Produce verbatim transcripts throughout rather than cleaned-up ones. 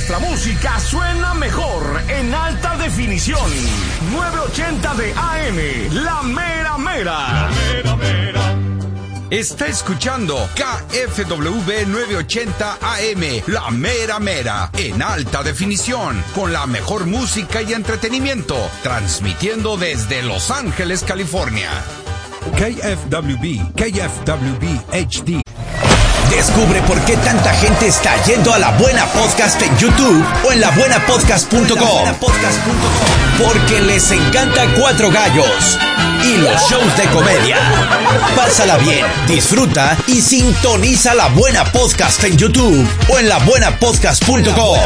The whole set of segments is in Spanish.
nuestra música suena mejor en alta definición. novecientos ochenta de A M, La Mera Mera. La Mera Mera. Está escuchando K F W novecientos ochenta A M, La Mera Mera, en alta definición, con la mejor música y entretenimiento, transmitiendo desde Los Ángeles, California. K F W B, K F W B H D. Descubre por qué tanta gente está yendo a La Buena Podcast en YouTube o en la buena podcast punto com. Porque les encanta Cuatro Gallos y los shows de comedia. Pásala bien, disfruta y sintoniza La Buena Podcast en YouTube o en la buena podcast punto com.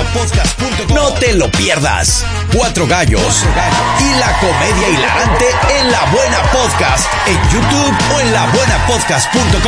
No te lo pierdas. Cuatro Gallos y la comedia hilarante en La Buena Podcast en YouTube o en la buena podcast punto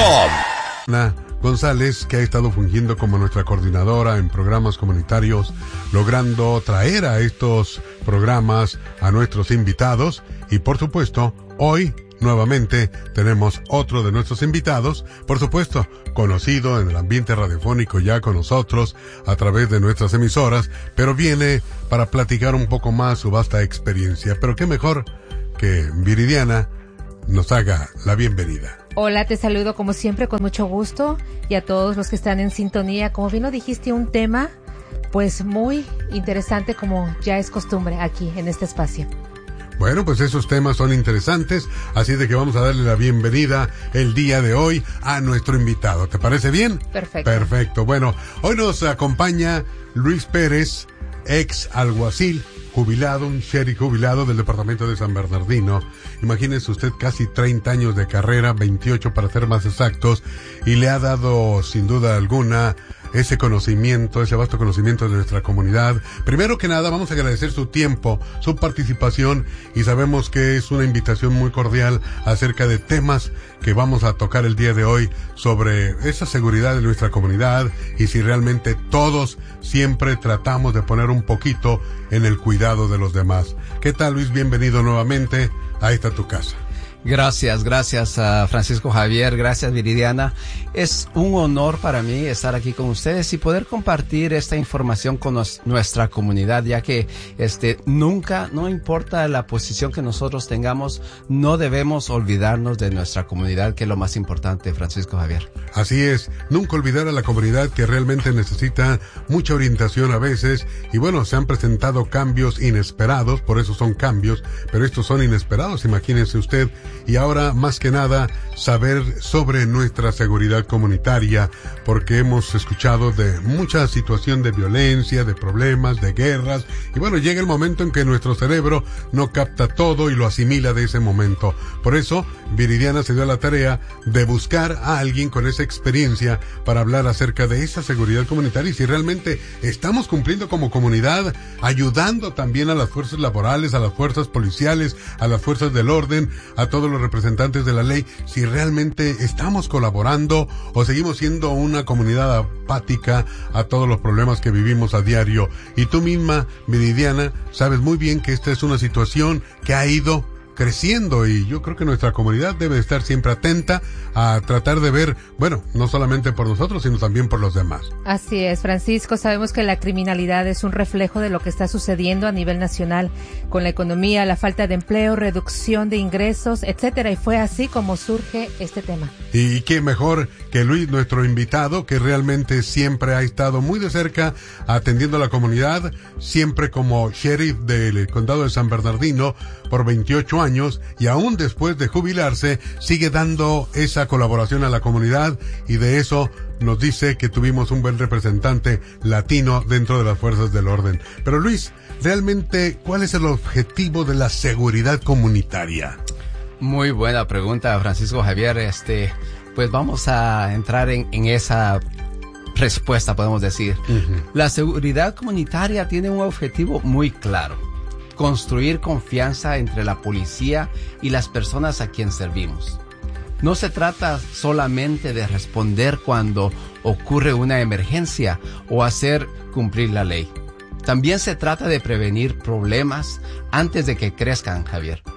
com. González, que ha estado fungiendo como nuestra coordinadora en programas comunitarios, logrando traer a estos programas a nuestros invitados. Y por supuesto, hoy nuevamente tenemos otro de nuestros invitados, por supuesto, conocido en el ambiente radiofónico ya con nosotros a través de nuestras emisoras, pero viene para platicar un poco más su vasta experiencia. Pero qué mejor que Viridiana nos haga la bienvenida. Hola, te saludo como siempre con mucho gusto y a todos los que están en sintonía. Como bien lo dijiste, un tema pues muy interesante como ya es costumbre aquí en este espacio. Bueno, pues esos temas son interesantes, así de que vamos a darle la bienvenida el día de hoy a nuestro invitado. ¿Te parece bien? Perfecto. Perfecto. Bueno, hoy nos acompaña Luis Pérez, ex alguacil, jubilado, un sheriff jubilado del departamento de San Bernardino. Imagínese usted, casi treinta años de carrera, veintiocho para ser más exactos, y le ha dado sin duda alguna ese conocimiento, ese vasto conocimiento de nuestra comunidad. Primero que nada, vamos a agradecer su tiempo, su participación, y sabemos que es una invitación muy cordial acerca de temas que vamos a tocar el día de hoy sobre esa seguridad de nuestra comunidad y si realmente todos siempre tratamos de poner un poquito en el cuidado de los demás. ¿Qué tal, Luis? Bienvenido nuevamente a esta tu casa. Gracias, gracias a Francisco Javier, gracias Viridiana. Es un honor para mí estar aquí con ustedes y poder compartir esta información con nos, nuestra comunidad, ya que este nunca, no importa la posición que nosotros tengamos, no debemos olvidarnos de nuestra comunidad, que es lo más importante, Francisco Javier. Así es, nunca olvidar a la comunidad que realmente necesita mucha orientación a veces, y bueno, se han presentado cambios inesperados, por eso son cambios, pero estos son inesperados, imagínense usted. Y ahora, más que nada, saber sobre nuestra seguridad comunitaria, porque hemos escuchado de mucha situación de violencia, de problemas, de guerras, y bueno, llega el momento en que nuestro cerebro no capta todo y lo asimila de ese momento. Por eso, Viridiana se dio a la tarea de buscar a alguien con esa experiencia para hablar acerca de esa seguridad comunitaria y si realmente estamos cumpliendo como comunidad, ayudando también a las fuerzas laborales, a las fuerzas policiales, a las fuerzas del orden, a todos los representantes de la ley, si realmente estamos colaborando o seguimos siendo una comunidad apática a todos los problemas que vivimos a diario. Y tú misma, Viridiana, sabes muy bien que esta es una situación que ha ido creciendo y yo creo que nuestra comunidad debe estar siempre atenta a tratar de ver, bueno, no solamente por nosotros, sino también por los demás. Así es, Francisco, sabemos que la criminalidad es un reflejo de lo que está sucediendo a nivel nacional con la economía, la falta de empleo, reducción de ingresos, etcétera, y fue así como surge este tema. Y qué mejor que Luis, nuestro invitado, que realmente siempre ha estado muy de cerca atendiendo a la comunidad, siempre como sheriff del condado de San Bernardino por veintiocho años, y aún después de jubilarse sigue dando esa colaboración a la comunidad, y de eso nos dice que tuvimos un buen representante latino dentro de las fuerzas del orden. Pero Luis, realmente, ¿cuál es el objetivo de la seguridad comunitaria? Muy buena pregunta, Francisco Javier. Este, pues vamos a entrar en, en esa respuesta, podemos decir. Uh-huh. La seguridad comunitaria tiene un objetivo muy claro: construir confianza entre la policía y las personas a quien servimos. No se trata solamente de responder cuando ocurre una emergencia o hacer cumplir la ley. También se trata de prevenir problemas antes de que crezcan, Javier.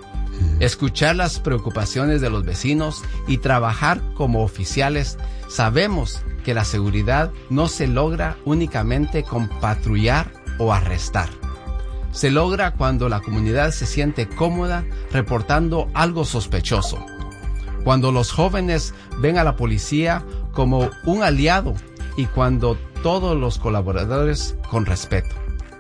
Uh-huh. Escuchar las preocupaciones de los vecinos y trabajar como oficiales. Sabemos que la seguridad no se logra únicamente con patrullar o arrestar. Se logra cuando la comunidad se siente cómoda reportando algo sospechoso. Cuando los jóvenes ven a la policía como un aliado y cuando todos los colaboradores con respeto.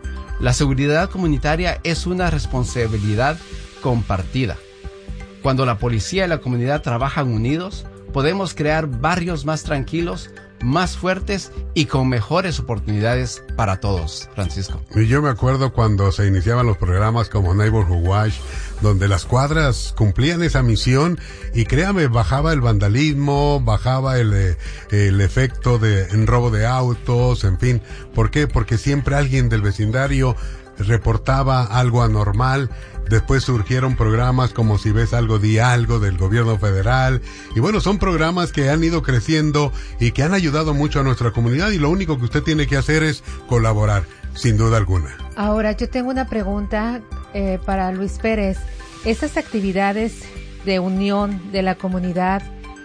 La seguridad comunitaria es una responsabilidad compartida. Cuando la policía y la comunidad trabajan unidos, podemos crear barrios más tranquilos, más fuertes y con mejores oportunidades para todos, Francisco. Y yo me acuerdo cuando se iniciaban los programas como Neighborhood Watch, donde las cuadras cumplían esa misión y créame, bajaba el vandalismo, bajaba el, el efecto de en robo de autos, en fin. ¿Por qué? Porque siempre alguien del vecindario reportaba algo anormal. Después surgieron programas como Si Ves Algo, Di Algo del gobierno federal. Y bueno, son programas que han ido creciendo y que han ayudado mucho a nuestra comunidad y lo único que usted tiene que hacer es colaborar, sin duda alguna. Ahora, yo tengo una pregunta eh, para Luis Pérez. ¿Esas actividades de unión de la comunidad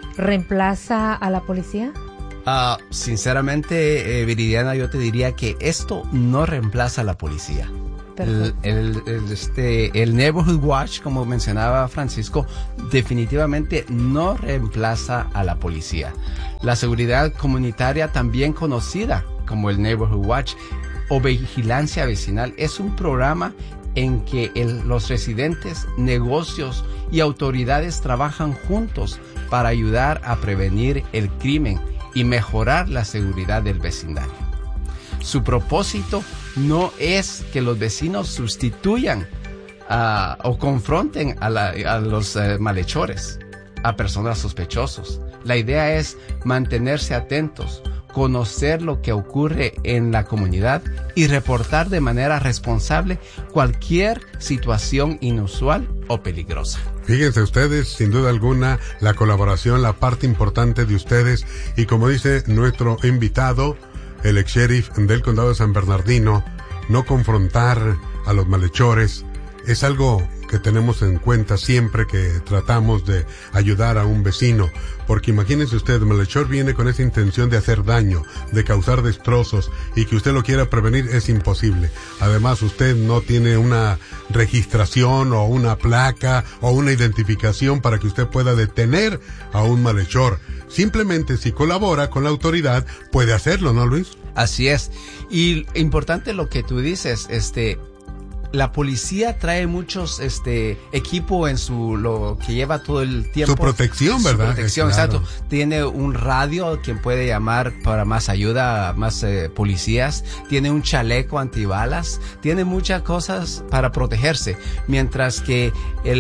reemplaza a la policía? Uh, sinceramente, eh, Viridiana, yo te diría que esto no reemplaza a la policía. El, el, el, este, el Neighborhood Watch, como mencionaba Francisco, definitivamente no reemplaza a la policía. La seguridad comunitaria, también conocida como el Neighborhood Watch o vigilancia vecinal, es un programa en que el, los residentes, negocios y autoridades trabajan juntos para ayudar a prevenir el crimen y mejorar la seguridad del vecindario. Su propósito no es que los vecinos sustituyan uh, o confronten a, la, a los uh, malhechores, a personas sospechosos. La idea es mantenerse atentos, conocer lo que ocurre en la comunidad y reportar de manera responsable cualquier situación inusual o peligrosa. Fíjense ustedes, sin duda alguna, la colaboración, la parte importante de ustedes, y como dice nuestro invitado, el ex sheriff del condado de San Bernardino, no confrontar a los malhechores es algo que tenemos en cuenta siempre que tratamos de ayudar a un vecino, porque imagínense usted, el malhechor viene con esa intención de hacer daño, de causar destrozos, y que usted lo quiera prevenir es imposible. Además, usted no tiene una registración o una placa o una identificación para que usted pueda detener a un malhechor. Simplemente si colabora con la autoridad puede hacerlo, ¿no, Luis? Así es. Y importante lo que tú dices, este, la policía trae muchos, este, equipo en su, lo que lleva todo el tiempo. Su protección, ¿verdad? Su protección, claro. Exacto. Tiene un radio, quien puede llamar para más ayuda, más eh, policías. Tiene un chaleco antibalas. Tiene muchas cosas para protegerse. Mientras que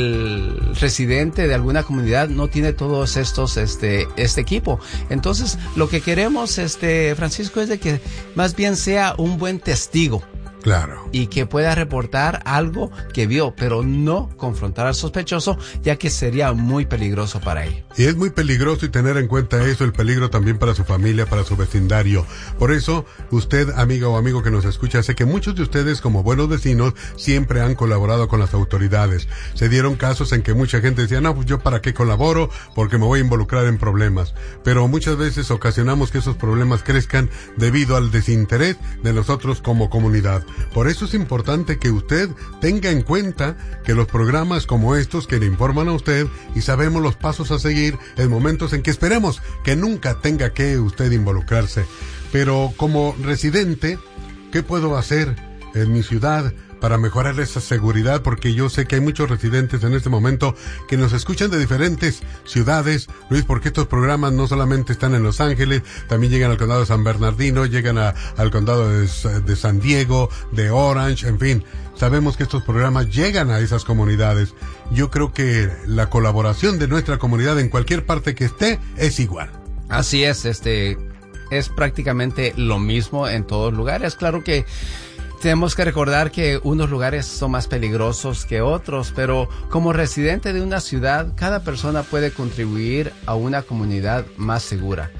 el residente de alguna comunidad no tiene todos estos, este, este equipo. Entonces, lo que queremos, este, Francisco, es de que más bien sea un buen testigo. Claro. Y que pueda reportar algo que vio, pero no confrontar al sospechoso, ya que sería muy peligroso para él. Y es muy peligroso, y tener en cuenta eso, el peligro también para su familia, para su vecindario. Por eso, usted, amiga o amigo que nos escucha, sé que muchos de ustedes, como buenos vecinos, siempre han colaborado con las autoridades. Se dieron casos en que mucha gente decía, no, pues yo para qué colaboro, porque me voy a involucrar en problemas. Pero muchas veces ocasionamos que esos problemas crezcan debido al desinterés de nosotros como comunidad. Por eso es importante que usted tenga en cuenta que los programas como estos que le informan a usted y sabemos los pasos a seguir en momentos en que esperemos que nunca tenga que usted involucrarse. Pero como residente, ¿qué puedo hacer en mi ciudad para mejorar esa seguridad? Porque yo sé que hay muchos residentes en este momento que nos escuchan de diferentes ciudades, Luis, porque estos programas no solamente están en Los Ángeles, también llegan al condado de San Bernardino, llegan a, al condado de, de San Diego, de Orange, en fin. Sabemos que estos programas llegan a esas comunidades. Yo creo que la colaboración de nuestra comunidad en cualquier parte que esté es igual. Así es, este, es prácticamente lo mismo en todos lugares. Claro que tenemos que recordar que unos lugares son más peligrosos que otros, pero como residente de una ciudad, cada persona puede contribuir a una comunidad más segura.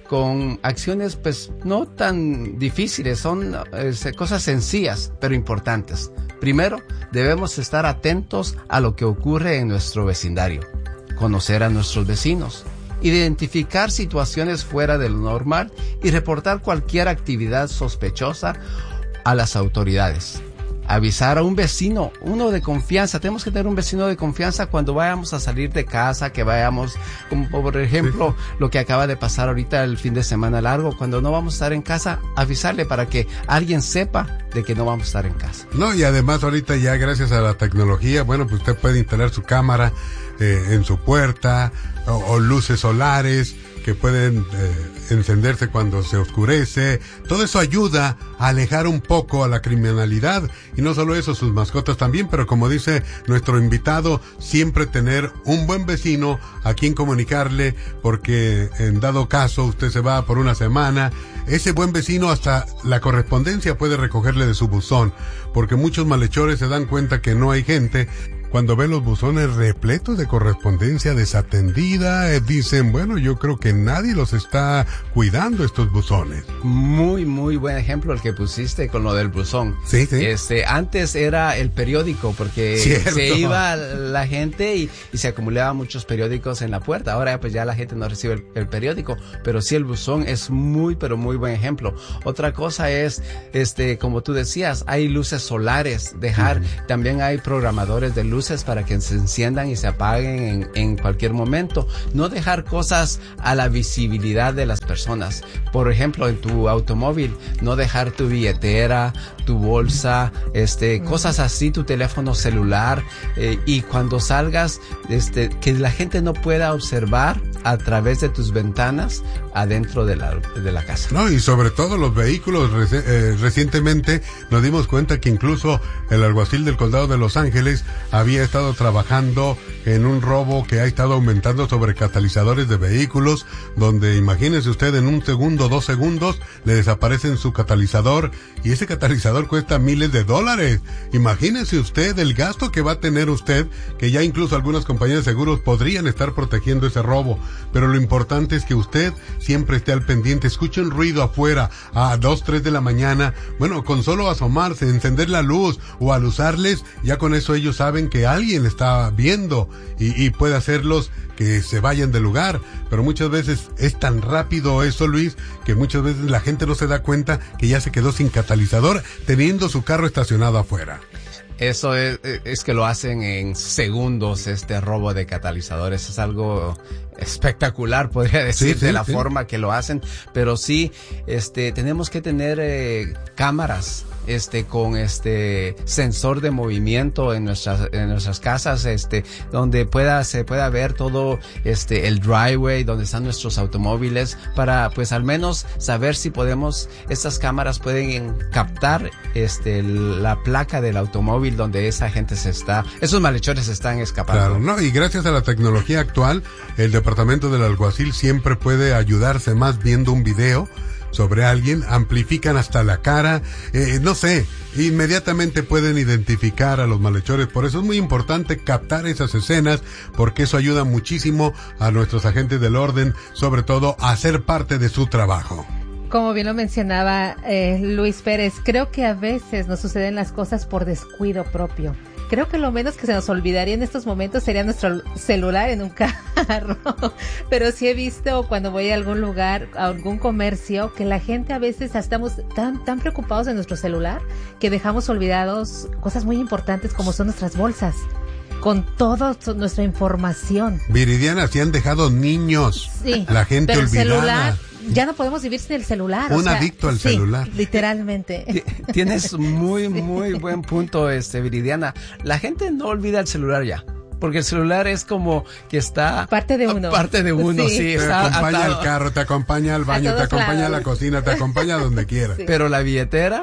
con acciones pues no tan difíciles, son eh, cosas sencillas pero importantes. Primero, debemos estar atentos a lo que ocurre en nuestro vecindario, conocer a nuestros vecinos, identificar situaciones fuera de lo normal y reportar cualquier actividad sospechosa a las autoridades. Avisar a un vecino, uno de confianza. Tenemos que tener un vecino de confianza cuando vayamos a salir de casa, que vayamos, como por ejemplo, lo que acaba de pasar ahorita el fin de semana largo, cuando no vamos a estar en casa, avisarle para que alguien sepa de que no vamos a estar en casa. No, y además ahorita ya gracias a la tecnología, bueno, pues usted puede instalar su cámara eh, en su puerta o, o luces solares que pueden eh, encenderse cuando se oscurece. Todo eso ayuda a alejar un poco a la criminalidad, y no solo eso, sus mascotas también, pero como dice nuestro invitado, siempre tener un buen vecino a quien comunicarle, porque en dado caso usted se va por una semana, ese buen vecino hasta la correspondencia puede recogerle de su buzón, porque muchos malhechores se dan cuenta que no hay gente. Cuando ven los buzones repletos de correspondencia desatendida, eh, dicen, bueno, yo creo que nadie los está cuidando estos buzones. Muy, muy buen ejemplo el que pusiste con lo del buzón. Sí, sí. Este, antes era el periódico, porque Cierto. se iba la gente y, y se acumulaban muchos periódicos en la puerta. Ahora pues ya la gente no recibe el, el periódico, pero sí el buzón es muy, pero muy buen ejemplo. Otra cosa es, este, como tú decías, hay luces solares, dejar, uh-huh. También hay programadores de luces para que se enciendan y se apaguen en, en cualquier momento. No dejar cosas a la visibilidad de las personas. Por ejemplo, en tu automóvil, no dejar tu billetera, tu bolsa, este, cosas así, tu teléfono celular, eh, y cuando salgas, este, que la gente no pueda observar a través de tus ventanas adentro de la, de la casa. No, y sobre todo los vehículos. Reci- eh, recientemente nos dimos cuenta que incluso el alguacil del condado de Los Ángeles había estado trabajando en un robo que ha estado aumentando sobre catalizadores de vehículos, donde imagínese usted, en un segundo, dos segundos, le desaparecen su catalizador, y ese catalizador cuesta miles de dólares. Imagínese usted el gasto que va a tener usted, que ya incluso algunas compañías de seguros podrían estar protegiendo ese robo. Pero lo importante es que usted siempre esté al pendiente, escuche un ruido afuera a dos, tres de la mañana, bueno, con solo asomarse, encender la luz o alusarles, ya con eso ellos saben que alguien está viendo y, y puede hacerlos que se vayan del lugar. Pero muchas veces es tan rápido eso, Luis, que muchas veces la gente no se da cuenta que ya se quedó sin catalizador teniendo su carro estacionado afuera. Eso es, es que lo hacen en segundos, este robo de catalizadores. Es algo espectacular, podría decir, sí, sí, de la sí. forma que lo hacen. Pero sí, este, tenemos que tener eh, cámaras, este, con este sensor de movimiento en nuestras, en nuestras casas, este, donde pueda, se pueda ver todo, este, el driveway, donde están nuestros automóviles, para, pues, al menos saber si podemos, estas cámaras pueden captar, este, la placa del automóvil donde esa gente se está, esos malhechores se están escapando. Claro, no, y gracias a la tecnología actual, el departamento del alguacil siempre puede ayudarse más viendo un video sobre alguien, amplifican hasta la cara, eh, no sé, inmediatamente pueden identificar a los malhechores. Por eso es muy importante captar esas escenas, porque eso ayuda muchísimo a nuestros agentes del orden, sobre todo a ser parte de su trabajo. Como bien lo mencionaba eh, Luis Pérez, creo que a veces nos suceden las cosas por descuido propio. Creo que lo menos que se nos olvidaría en estos momentos sería nuestro celular en un carro. Pero sí he visto cuando voy a algún lugar, a algún comercio, que la gente a veces estamos tan, tan preocupados en nuestro celular que dejamos olvidados cosas muy importantes como son nuestras bolsas, con toda nuestra información. Viridiana, se han dejado niños. Sí, la gente pero olvidada. El celular, ya no podemos vivir sin el celular. Un o sea, adicto al sí, celular. Literalmente. Tienes muy, muy buen punto, este, Viridiana. La gente no olvida el celular ya. Porque el celular es como que está... Parte de uno. Parte de uno, sí. sí te está acompaña atado. al carro, te acompaña al baño, te acompaña lados. a la cocina, te acompaña a donde quiera. Sí. Pero la billetera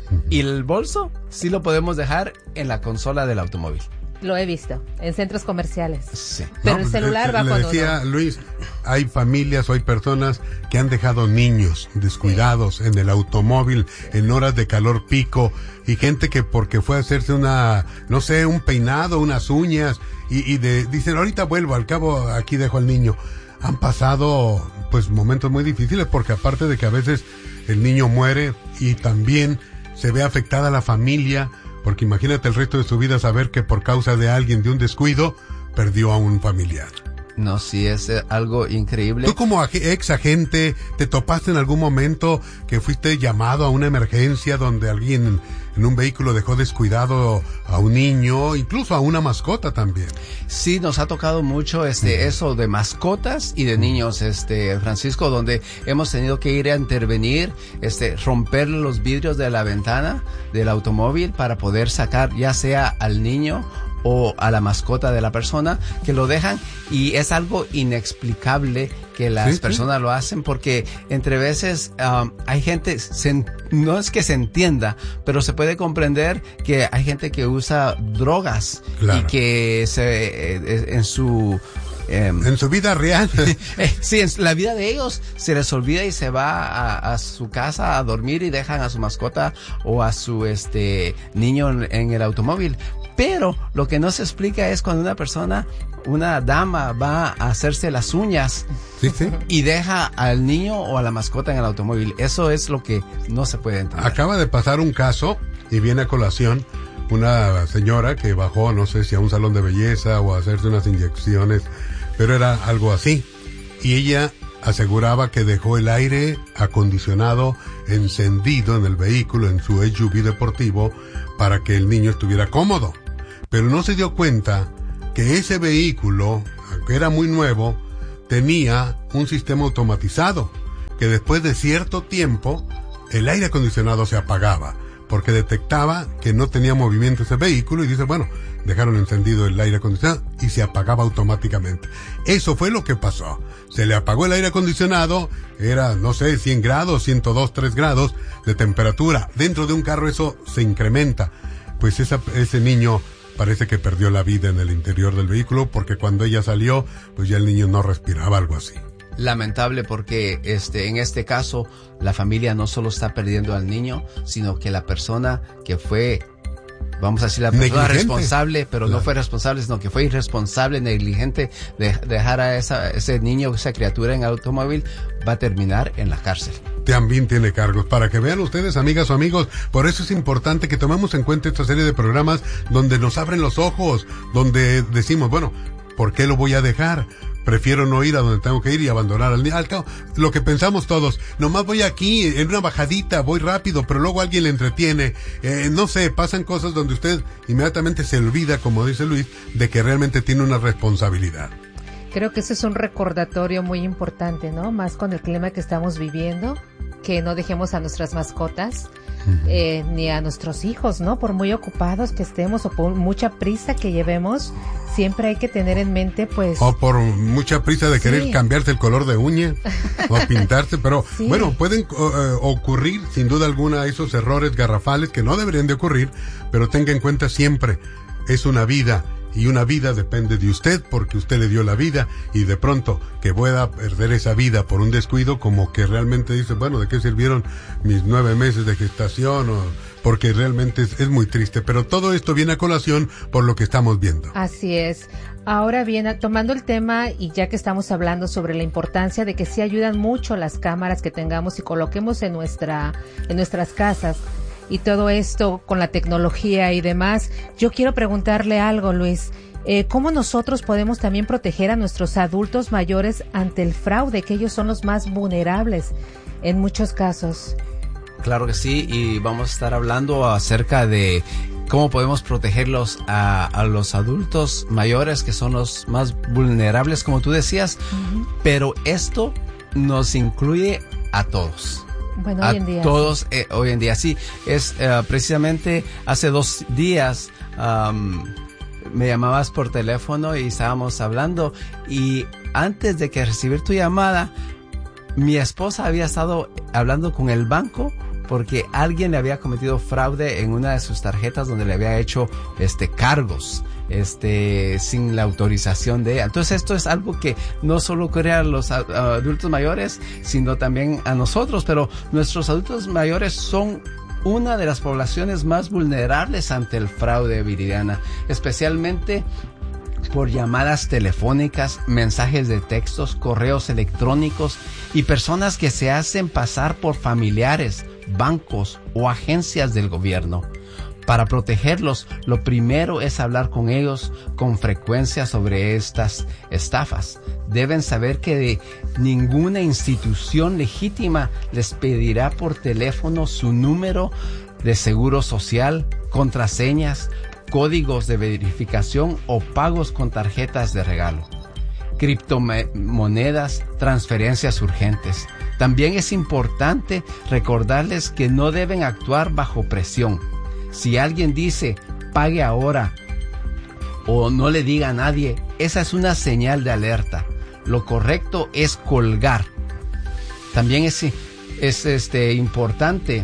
y el bolso sí lo podemos dejar en la consola del automóvil. Lo he visto, en centros comerciales. Sí. Pero no, el celular le, va le con decía uno. Luis, hay familias o hay personas que han dejado niños descuidados sí. en el automóvil en horas de calor pico, y gente que porque fue a hacerse una, no sé, un peinado, unas uñas, y, y de, dicen, ahorita vuelvo, al cabo aquí dejo al niño. han pasado pues momentos muy difíciles, porque aparte de que a veces el niño muere y también se ve afectada la familia, porque imagínate el resto de su vida saber que por causa de alguien, de un descuido, perdió a un familiar. No, sí, es algo increíble. Tú como ex agente, ¿te topaste en algún momento que fuiste llamado a una emergencia donde alguien en un vehículo dejó descuidado a un niño, incluso a una mascota también? Sí, nos ha tocado mucho este uh-huh. eso de mascotas y de niños, este Francisco, donde hemos tenido que ir a intervenir, este romper los vidrios de la ventana del automóvil para poder sacar ya sea al niño o a la mascota de la persona, que lo dejan, y es algo inexplicable que las ¿Sí? personas ¿Sí? lo hacen, porque entre veces um, hay gente, se, no es que se entienda, pero se puede comprender que hay gente que usa drogas claro. y que se eh, en su Um, en su vida real. Sí, en la vida de ellos se les olvida y se va a, a su casa a dormir y dejan a su mascota o a su este niño en, en el automóvil. Pero lo que no se explica es cuando una persona, una dama va a hacerse las uñas sí, sí. y deja al niño o a la mascota en el automóvil. Eso es lo que no se puede entender. Acaba de pasar un caso y viene a colación una señora que bajó, no sé si a un salón de belleza o a hacerse unas inyecciones, pero era algo así. Y ella aseguraba que dejó el aire acondicionado encendido en el vehículo, en su S U V deportivo, para que el niño estuviera cómodo. Pero no se dio cuenta que ese vehículo, aunque era muy nuevo, tenía un sistema automatizado, que después de cierto tiempo el aire acondicionado se apagaba, porque detectaba que no tenía movimiento ese vehículo y dice, bueno, dejaron encendido el aire acondicionado y se apagaba automáticamente. Eso fue lo que pasó. Se le apagó el aire acondicionado, era, no sé, cien grados, ciento dos, tres grados de temperatura. Dentro de un carro eso se incrementa. Pues esa, ese niño parece que perdió la vida en el interior del vehículo, porque cuando ella salió, pues ya el niño no respiraba, algo así. Lamentable, porque este en este caso la familia no solo está perdiendo al niño, sino que la persona que fue, vamos a decir, la persona responsable, pero claro. no fue responsable, sino que fue irresponsable, negligente de dejar a esa, ese niño, esa criatura en el automóvil, va a terminar en la cárcel. También tiene cargos. Para que vean ustedes, amigas o amigos, por eso es importante que tomemos en cuenta esta serie de programas donde nos abren los ojos, donde decimos, bueno, ¿por qué lo voy a dejar? Prefiero no ir a donde tengo que ir y abandonar al niño. Al cabo, lo que pensamos todos, nomás voy aquí en una bajadita, voy rápido, pero luego alguien le entretiene. Eh, no sé, pasan cosas donde usted inmediatamente se olvida, como dice Luis, de que realmente tiene una responsabilidad. Creo que ese es un recordatorio muy importante, ¿no? Más con el clima que estamos viviendo, que no dejemos a nuestras mascotas, uh-huh. eh, ni a nuestros hijos, ¿no? Por muy ocupados que estemos o por mucha prisa que llevemos, siempre hay que tener en mente, pues... O por mucha prisa de querer sí. cambiarse el color de uña o pintarse, pero sí. bueno, pueden uh, ocurrir sin duda alguna esos errores garrafales que no deberían de ocurrir, pero tenga en cuenta siempre, es una vida. Y una vida depende de usted, porque usted le dio la vida, y de pronto que pueda perder esa vida por un descuido, como que realmente dice, bueno, ¿de qué sirvieron mis nueve meses de gestación? O, porque realmente es, es muy triste, pero todo esto viene a colación por lo que estamos viendo. Así es. Ahora bien, tomando el tema, y ya que estamos hablando sobre la importancia de que sí ayudan mucho las cámaras que tengamos y coloquemos en nuestra, en nuestras casas, y todo esto con la tecnología y demás, yo quiero preguntarle algo, Luis. Eh, ¿Cómo nosotros podemos también proteger a nuestros adultos mayores ante el fraude, que ellos son los más vulnerables en muchos casos? Claro que sí, y vamos a estar hablando acerca de cómo podemos protegerlos a, a los adultos mayores, que son los más vulnerables, como tú decías, uh-huh. pero esto nos incluye a todos. Bueno, a hoy en día, todos sí. eh, hoy en día sí es uh, precisamente hace dos días um, me llamabas por teléfono y estábamos hablando, y antes de que recibir tu llamada mi esposa había estado hablando con el banco porque alguien le había cometido fraude en una de sus tarjetas donde le había hecho este cargos este sin la autorización de ella. Entonces esto es algo que no solo ocurre a los a, a adultos mayores, sino también a nosotros, pero nuestros adultos mayores son una de las poblaciones más vulnerables ante el fraude, Viridiana, especialmente por llamadas telefónicas, mensajes de textos, correos electrónicos y personas que se hacen pasar por familiares, bancos o agencias del gobierno. Para protegerlos, lo primero es hablar con ellos con frecuencia sobre estas estafas. Deben saber que de ninguna institución legítima les pedirá por teléfono su número de seguro social, contraseñas, códigos de verificación o pagos con tarjetas de regalo. Criptomonedas, transferencias urgentes. También es importante recordarles que no deben actuar bajo presión. Si alguien dice, pague ahora, o no le diga a nadie, esa es una señal de alerta. Lo correcto es colgar. También es, es este, importante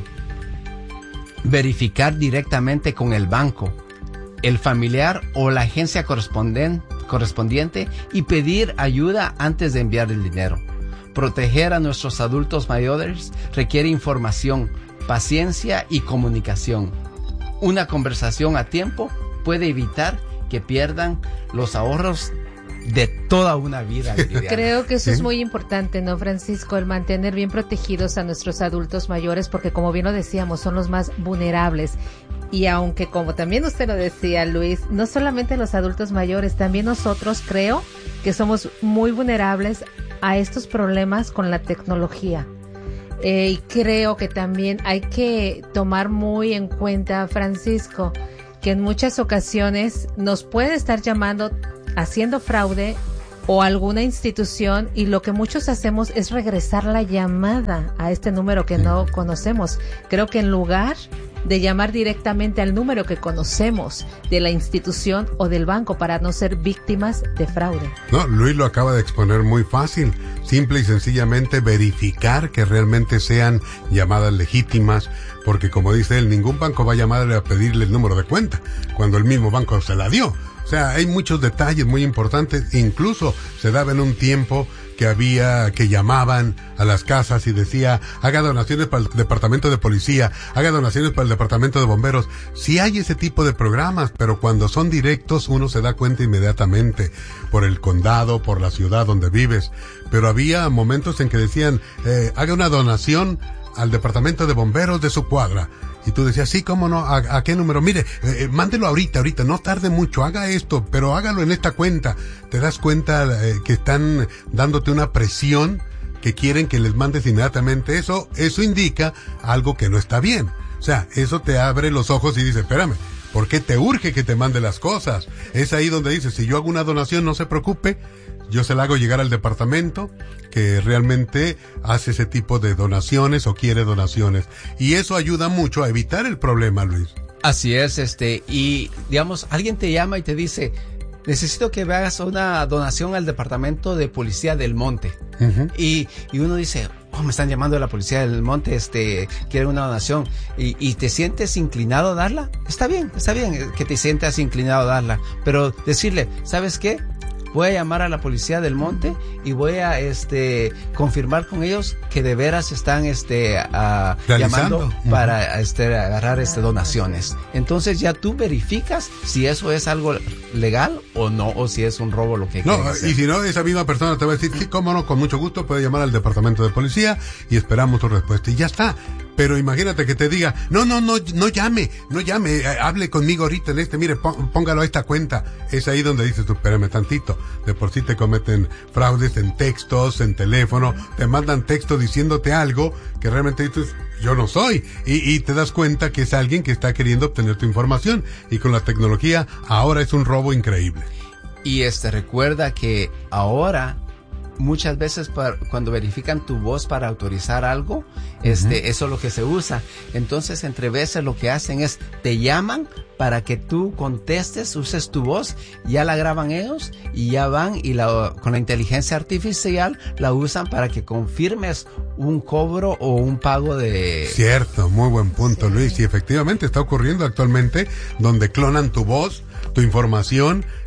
verificar directamente con el banco, el familiar o la agencia corresponden- correspondiente y pedir ayuda antes de enviar el dinero. Proteger a nuestros adultos mayores requiere información, paciencia y comunicación. Una conversación a tiempo puede evitar que pierdan los ahorros de toda una vida. Creo que eso ¿Sí? es muy importante, ¿no, Francisco? El mantener bien protegidos a nuestros adultos mayores, porque como bien lo decíamos, son los más vulnerables. Y aunque, como también usted lo decía, Luis, no solamente los adultos mayores, también nosotros creo que somos muy vulnerables a estos problemas con la tecnología. Eh, y creo que también hay que tomar muy en cuenta, Francisco, que en muchas ocasiones nos puede estar llamando haciendo fraude o alguna institución, y lo que muchos hacemos es regresar la llamada a este número que no conocemos. Creo que en lugar de llamar directamente al número que conocemos de la institución o del banco para no ser víctimas de fraude. No, Luis lo acaba de exponer muy fácil. Simple y sencillamente verificar que realmente sean llamadas legítimas, porque como dice él, ningún banco va a llamarle a pedirle el número de cuenta cuando el mismo banco se la dio. O sea, hay muchos detalles muy importantes. Incluso se daba en un tiempo que había, que llamaban a las casas y decía, haga donaciones para el departamento de policía, haga donaciones para el departamento de bomberos. Sí hay ese tipo de programas, pero cuando son directos uno se da cuenta inmediatamente por el condado, por la ciudad donde vives. Pero había momentos en que decían, eh, haga una donación al departamento de bomberos de su cuadra. Y tú decías, sí, cómo no, ¿a, a qué número? Mire, eh, mándelo ahorita, ahorita, no tarde mucho, haga esto, pero hágalo en esta cuenta. Te das cuenta eh, que están dándote una presión, que quieren que les mandes inmediatamente eso. Eso indica algo que no está bien. O sea, eso te abre los ojos y dice, espérame, ¿por qué te urge que te mande las cosas? Es ahí donde dice, si yo hago una donación, no se preocupe, yo se la hago llegar al departamento que realmente hace ese tipo de donaciones o quiere donaciones. Y eso ayuda mucho a evitar el problema, Luis. Así es, este, y digamos, alguien te llama y te dice, necesito que me hagas una donación al departamento de policía del Monte. Uh-huh. Y, y uno dice, oh, me están llamando de la policía del Monte, este, quieren una donación. Y, y te sientes inclinado a darla. Está bien, está bien que te sientas inclinado a darla. Pero decirle, ¿sabes qué? Voy a llamar a la policía del Monte y voy a este confirmar con ellos que de veras están este a, llamando uh-huh. para este agarrar este donaciones. Entonces ya tú verificas si eso es algo legal o no, o si es un robo lo que no, y si no, esa misma persona te va a decir, sí, cómo no, con mucho gusto puede llamar al departamento de policía y esperamos tu respuesta y ya está. Pero imagínate que te diga, no, no, no, no llame, no llame, eh, hable conmigo ahorita en este, mire, póngalo a esta cuenta. Es ahí donde dices tú, espérame tantito, de por sí te cometen fraudes en textos, en teléfono, te mandan texto diciéndote algo que realmente dices, yo no soy, y, y te das cuenta que es alguien que está queriendo obtener tu información, y con la tecnología ahora es un robo increíble. Y este, recuerda que ahora muchas veces para, cuando verifican tu voz para autorizar algo, este, uh-huh. eso es lo que se usa. Entonces, entre veces lo que hacen es, te llaman para que tú contestes, uses tu voz, ya la graban ellos y ya van y la, con la inteligencia artificial la usan para que confirmes un cobro o un pago de... Cierto, muy buen punto, sí. Luis. Y efectivamente está ocurriendo actualmente donde clonan tu voz, tu información,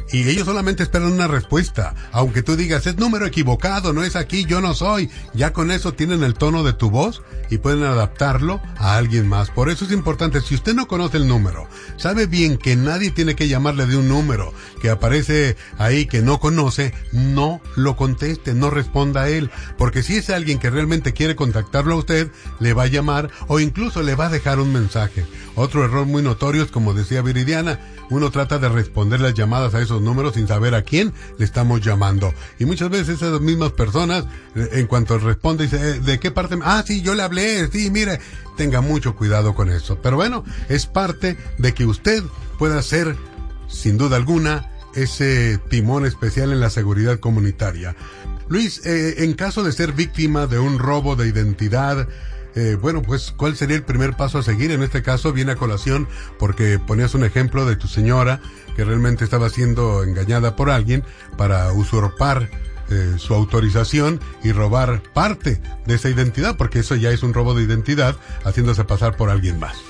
y ellos solamente esperan una respuesta. Aunque tú digas, es número equivocado, no es aquí, yo no soy. Ya con eso tienen el tono de tu voz y pueden adaptarlo a alguien más. Por eso es importante, si usted no conoce el número, sabe bien que nadie tiene que llamarle de un número que aparece ahí que no conoce, no lo conteste, no responda a él. Porque si es alguien que realmente quiere contactarlo a usted, le va a llamar o incluso le va a dejar un mensaje. Otro error muy notorio es, como decía Viridiana, uno trata de responder las llamadas a esos números sin saber a quién le estamos llamando. Y muchas veces esas mismas personas, en cuanto responde, dice, ¿de qué parte? Ah, sí, yo le hablé, sí, mire. Tenga mucho cuidado con eso. Pero bueno, es parte de que usted pueda ser, sin duda alguna, ese timón especial en la seguridad comunitaria. Luis, eh, en caso de ser víctima de un robo de identidad, Eh, bueno, pues, ¿cuál sería el primer paso a seguir? En este caso viene a colación porque ponías un ejemplo de tu señora que realmente estaba siendo engañada por alguien para usurpar eh, su autorización y robar parte de esa identidad, porque eso ya es un robo de identidad, haciéndose pasar por alguien más.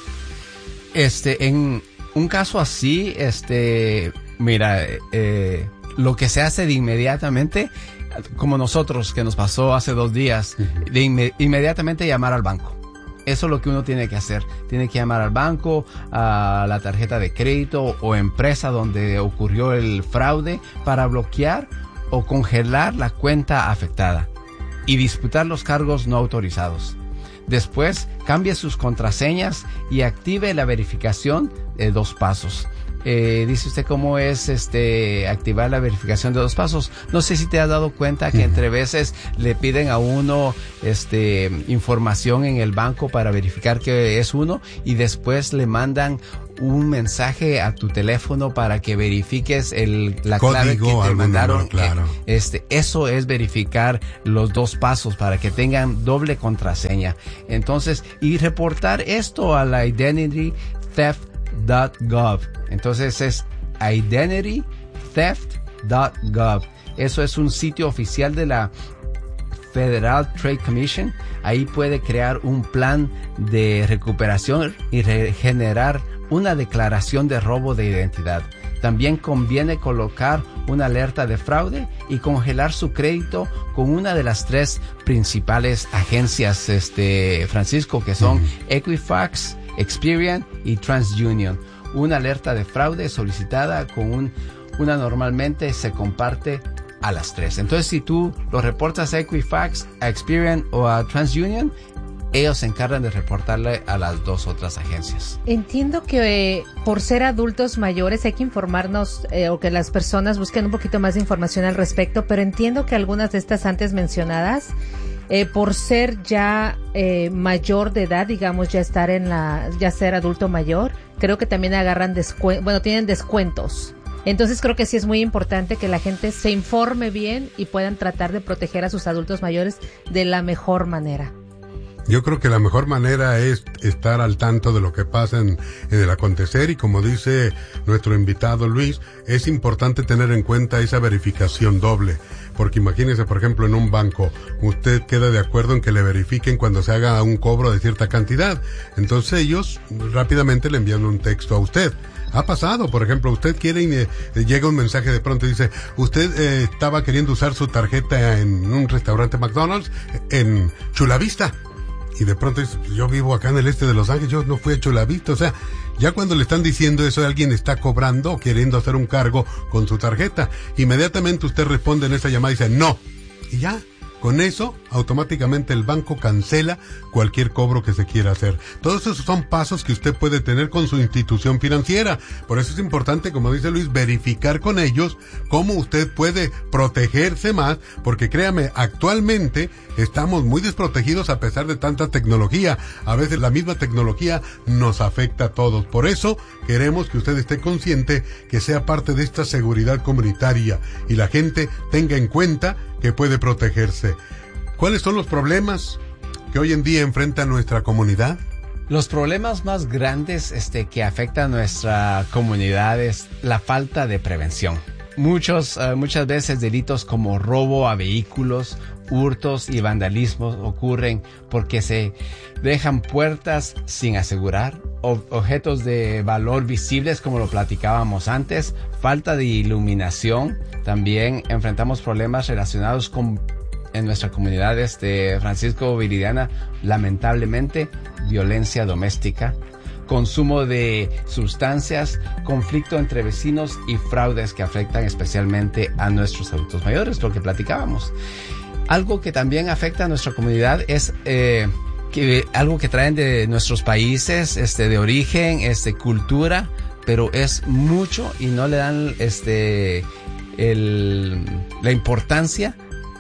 Este, en un caso así, este, mira, eh, lo que se hace de inmediatamente, como nosotros, que nos pasó hace dos días, de inme- inmediatamente llamar al banco. Eso es lo que uno tiene que hacer. Tiene que llamar al banco, a la tarjeta de crédito o empresa donde ocurrió el fraude para bloquear o congelar la cuenta afectada y disputar los cargos no autorizados. Después, cambie sus contraseñas y active la verificación de dos pasos. Eh, dice usted cómo es este activar la verificación de dos pasos. No sé si te has dado cuenta que entre veces le piden a uno este información en el banco para verificar que es uno y después le mandan un mensaje a tu teléfono para que verifiques el la Código, clave que te mandaron. Número, claro. Este, eso es verificar los dos pasos para que tengan doble contraseña. Entonces, y reportar esto a la Identity Theft dot gov. Entonces es identity theft dot gov. Eso es un sitio oficial de la Federal Trade Commission. Ahí puede crear un plan de recuperación y generar una declaración de robo de identidad. También conviene colocar una alerta de fraude y congelar su crédito con una de las tres principales agencias, este, Francisco, que son uh-huh. Equifax, Experian y TransUnion. Una alerta de fraude solicitada con un, una normalmente se comparte a las tres. Entonces, si tú lo reportas a Equifax, a Experian o a TransUnion, ellos se encargan de reportarle a las dos otras agencias. Entiendo que eh, por ser adultos mayores hay que informarnos eh, o que las personas busquen un poquito más de información al respecto, pero entiendo que algunas de estas antes mencionadas, eh, por ser ya eh, mayor de edad, digamos, ya estar en la, ya ser adulto mayor, creo que también agarran descuentos, bueno, tienen descuentos. Entonces creo que sí es muy importante que la gente se informe bien y puedan tratar de proteger a sus adultos mayores de la mejor manera. Yo creo que la mejor manera es estar al tanto de lo que pasa en, en el acontecer y, como dice nuestro invitado Luis, es importante tener en cuenta esa verificación doble. Porque imagínese, por ejemplo, en un banco, usted queda de acuerdo en que le verifiquen cuando se haga un cobro de cierta cantidad. Entonces ellos rápidamente le envían un texto a usted. Ha pasado, por ejemplo, usted quiere y eh, llega un mensaje de pronto y dice, usted eh, estaba queriendo usar su tarjeta en un restaurante McDonald's en Chula Vista. Y de pronto dice, yo vivo acá en el este de Los Ángeles, yo no fui a Chula Vista. O sea, ya cuando le están diciendo eso, alguien está cobrando o queriendo hacer un cargo con su tarjeta. Inmediatamente usted responde en esa llamada y dice, no. Y ya, con eso, automáticamente el banco cancela cualquier cobro que se quiera hacer. Todos esos son pasos que usted puede tener con su institución financiera. Por eso es importante, como dice Luis, verificar con ellos cómo usted puede protegerse más, porque créame, actualmente estamos muy desprotegidos a pesar de tanta tecnología. A veces la misma tecnología nos afecta a todos. Por eso queremos que usted esté consciente que sea parte de esta seguridad comunitaria y la gente tenga en cuenta que puede protegerse. ¿Cuáles son los problemas que hoy en día enfrenta nuestra comunidad? Los problemas más grandes este, que afectan a nuestra comunidad es la falta de prevención. Muchos, uh, muchas veces delitos como robo a vehículos, hurtos y vandalismos ocurren porque se dejan puertas sin asegurar ob- objetos de valor visibles, como lo platicábamos antes, falta de iluminación. También enfrentamos problemas relacionados con, en nuestra comunidad, este, Francisco Viridiana, lamentablemente, violencia doméstica, consumo de sustancias, conflicto entre vecinos y fraudes que afectan especialmente a nuestros adultos mayores, lo que platicábamos. Algo que también afecta a nuestra comunidad es eh, que algo que traen de nuestros países, este, de origen, este, cultura, pero es mucho y no le dan este el, la importancia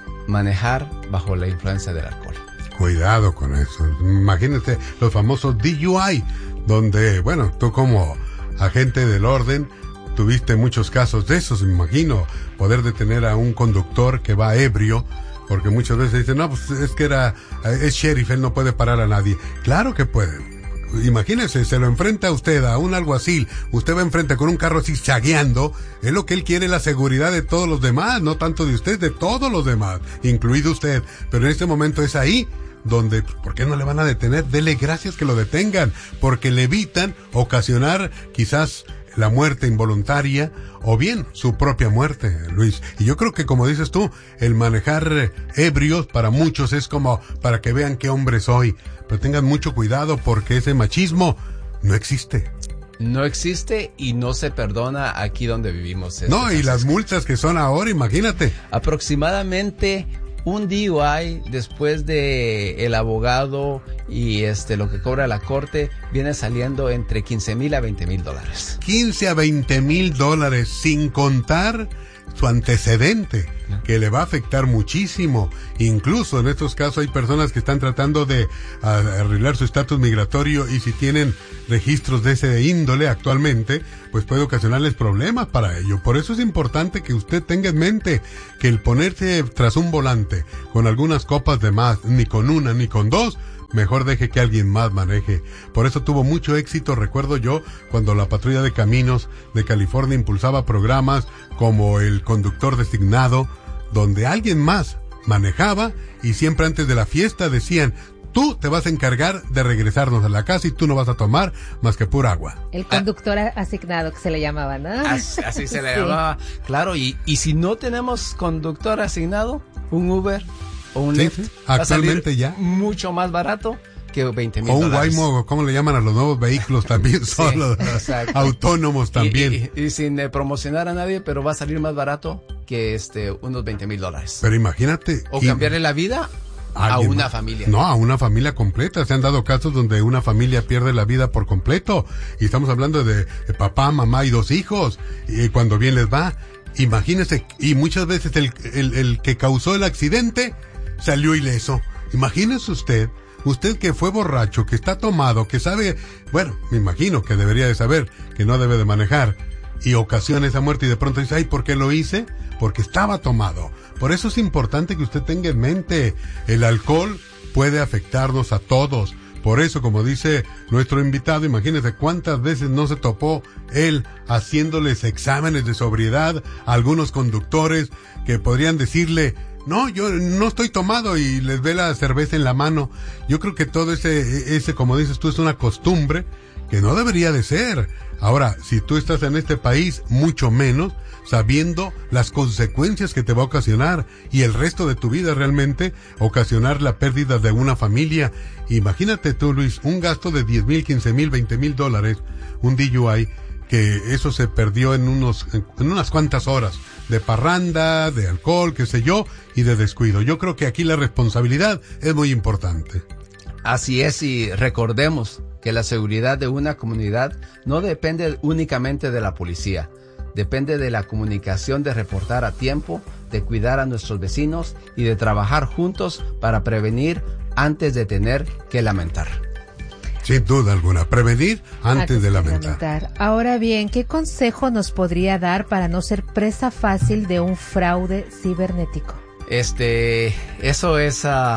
manejar bajo la influencia del alcohol. Cuidado con eso. Imagínate los famosos D U I, donde, bueno, tú como agente del orden tuviste muchos casos de esos, me imagino, poder detener a un conductor que va ebrio, porque muchas veces dicen, no, pues es que era, es sheriff, él no puede parar a nadie. Claro que puede. Imagínese, se lo enfrenta a usted, a un alguacil, usted va enfrente con un carro zigzagueando, es lo que él quiere, la seguridad de todos los demás, no tanto de usted, de todos los demás, incluido usted. Pero en este momento es ahí donde, ¿por qué no le van a detener? Dele gracias que lo detengan, porque le evitan ocasionar quizás la muerte involuntaria o bien su propia muerte, Luis. Y yo creo que, como dices tú, el manejar ebrios para muchos es como para que vean qué hombre soy. Pero tengan mucho cuidado porque ese machismo no existe. No existe y no se perdona aquí donde vivimos. No, y las multas que son ahora, imagínate. Aproximadamente un D U I después de el abogado y este lo que cobra la corte viene saliendo entre quince mil a veinte mil dólares. quince a veinte mil dólares sin contar su antecedente, que le va a afectar muchísimo. Incluso en estos casos hay personas que están tratando de arreglar su estatus migratorio y si tienen registros de ese índole actualmente, pues puede ocasionarles problemas para ello. Por eso es importante que usted tenga en mente que el ponerse tras un volante con algunas copas de más, ni con una ni con dos, mejor deje que alguien más maneje. Por eso tuvo mucho éxito, recuerdo yo, cuando la Patrulla de Caminos de California impulsaba programas como el conductor designado, donde alguien más manejaba y siempre antes de la fiesta decían, tú te vas a encargar de regresarnos a la casa y tú no vas a tomar más que pura agua. El conductor ah. asignado que se le llamaba, ¿no? Así, así se le sí. llamaba, claro, y, y si no tenemos conductor asignado, un Uber o un sí, Lyft, sí. Actualmente ya mucho más barato que veinte mil o un dólares. Waymo, ¿cómo le llaman a los nuevos vehículos? También son sí, los autónomos también. Y, y, y sin eh, promocionar a nadie, pero va a salir más barato que este unos veinte mil dólares. Pero imagínate. O cambiarle la vida a una más? familia. No, a una familia completa. Se han dado casos donde una familia pierde la vida por completo. Y estamos hablando de, de papá, mamá y dos hijos. Y cuando bien les va, imagínese, y muchas veces el, el, el que causó el accidente salió ileso. Imagínese usted, usted que fue borracho, que está tomado, que sabe, bueno, me imagino que debería de saber que no debe de manejar y ocasiona esa muerte y de pronto dice, ay, ¿por qué lo hice? Porque estaba tomado. Por eso es importante que usted tenga en mente, el alcohol puede afectarnos a todos. Por eso, como dice nuestro invitado, imagínese cuántas veces no se topó él haciéndoles exámenes de sobriedad a algunos conductores que podrían decirle, no, yo no estoy tomado y les ve la cerveza en la mano. Yo creo que todo ese, ese, como dices tú, es una costumbre que no debería de ser. Ahora, si tú estás en este país, mucho menos, sabiendo las consecuencias que te va a ocasionar y el resto de tu vida realmente ocasionar la pérdida de una familia. Imagínate tú, Luis, un gasto de diez mil, quince mil, veinte mil dólares, un D U I, que eso se perdió en unos, en unas cuantas horas de parranda, de alcohol, qué sé yo, y de descuido. Yo creo que aquí la responsabilidad es muy importante. Así es, y recordemos que la seguridad de una comunidad no depende únicamente de la policía. Depende de la comunicación, de reportar a tiempo, de cuidar a nuestros vecinos y de trabajar juntos para prevenir antes de tener que lamentar. Sin duda alguna, prevenir antes, antes de lamentar. lamentar. Ahora bien, ¿qué consejo nos podría dar para no ser presa fácil de un fraude cibernético? Este, eso es, uh,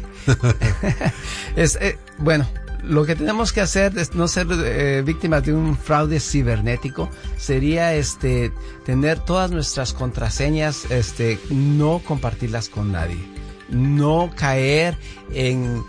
es eh, bueno, lo que tenemos que hacer es no ser eh, víctimas de un fraude cibernético. Sería este tener todas nuestras contraseñas, este, no compartirlas con nadie, no caer en